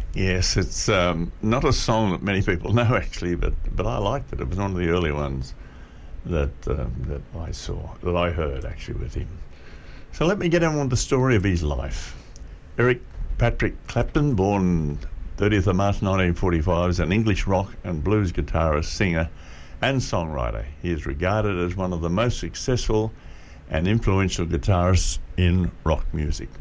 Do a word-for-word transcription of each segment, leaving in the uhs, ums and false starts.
Yes, it's um, not a song that many people know actually, but but I liked it. It was one of the early ones that um, that I saw, that I heard actually with him. So let me get on with the story of his life. Eric Patrick Clapton, born thirtieth of March nineteen forty-five, is an English rock and blues guitarist, singer and songwriter. He is regarded as one of the most successful and influential guitarists in rock music.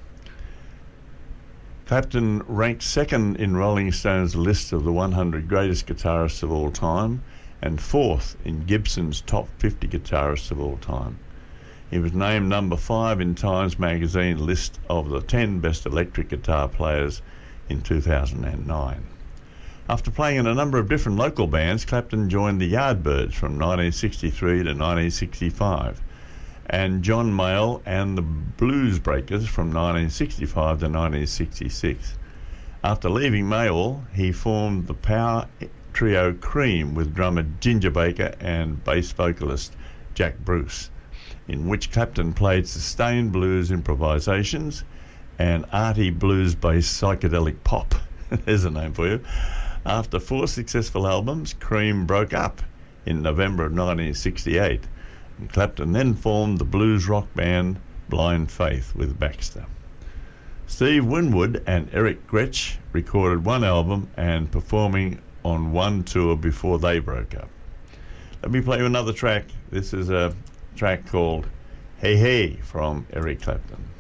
Clapton ranked second in Rolling Stone's list of the one hundred greatest guitarists of all time and fourth in Gibson's top fifty guitarists of all time. He was named number five in Times Magazine list of the ten best electric guitar players in two thousand nine. After playing in a number of different local bands, Clapton joined the Yardbirds from nineteen sixty-three to nineteen sixty-five, and John Mayall and the Blues Breakers from nineteen sixty-five to nineteen sixty-six. After leaving Mayall, he formed the power trio Cream with drummer Ginger Baker and bass vocalist Jack Bruce, in which Clapton played sustained blues improvisations and arty blues-based psychedelic pop. There's a name for you. After four successful albums, Cream broke up in November of nineteen sixty-eight. And Clapton then formed the blues rock band Blind Faith with Baxter. Steve Winwood and Eric Gretsch recorded one album and performing on one tour before they broke up. Let me play you another track. This is a track called Hey Hey from Eric Clapton.